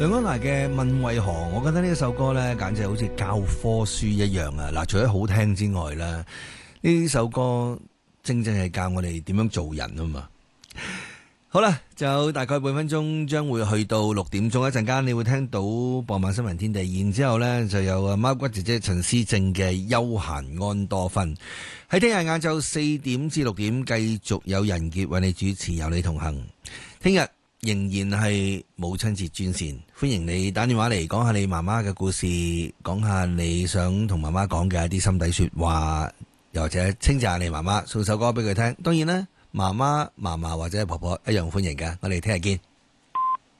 梁安娜嘅《問為何》，我覺得呢一首歌呢，簡直好似教科書一樣啊！嗱，除咗好聽之外呢，呢首歌正正係教我哋點樣做人啊嘛。好啦，就大概半分鐘，將會去到6點鐘，一陣間你會聽到傍晚新聞天地，然之後呢就有阿貓骨姐姐陳思正嘅休閒安多芬。喺聽日晏晝4點至6點，繼續有人傑為你主持，有你同行。聽日仍然係母親節專線，歡迎你打電話嚟講下你媽媽嘅故事，講下你想同媽媽講嘅一啲心底說話，又或者稱讚下你媽媽，送首歌俾佢聽。當然啦，媽媽、嫲嫲或者婆婆一樣歡迎㗎。我哋聽日見。